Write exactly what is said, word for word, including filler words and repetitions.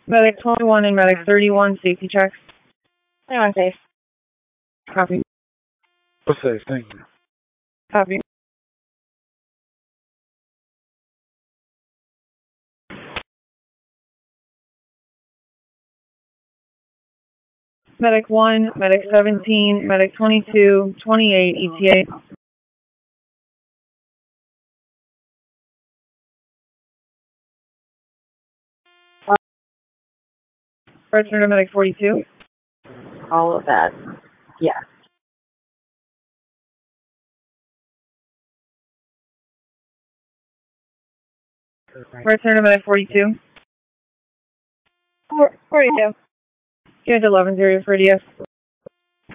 Medic twenty-one and Medic thirty-one, safety checks. twenty-one safe. Copy. Safe, thank you. Copy. Medic one, Medic seventeen, Medic twenty-two, twenty-eight, E T A. Return to Medic forty-two. All of that. Yes. Return to Medic forty-two. forty-two. Unit eleven zero for D S.